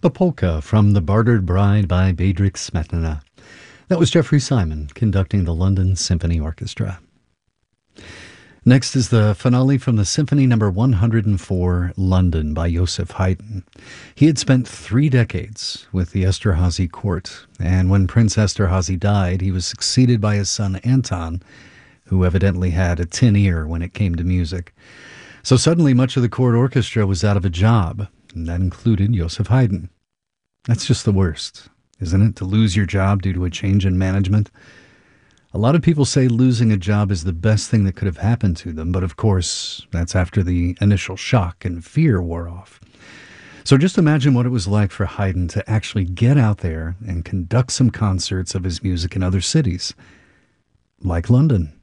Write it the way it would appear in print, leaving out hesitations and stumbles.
The Polka from The Bartered Bride by Bedřich Smetana. That was Jeffrey Simon conducting the London Symphony Orchestra. Next is the finale from the Symphony No. 104, London, by Joseph Haydn. He had spent 3 decades with the Esterházy court, and when Prince Esterházy died, he was succeeded by his son Anton, who evidently had a tin ear when it came to music. So suddenly much of the court orchestra was out of a job, and that included Joseph Haydn. That's just the worst, isn't it, to lose your job due to a change in management? A lot of people say losing a job is the best thing that could have happened to them, but of course, that's after the initial shock and fear wore off. So just imagine what it was like for Haydn to actually get out there and conduct some concerts of his music in other cities, like London.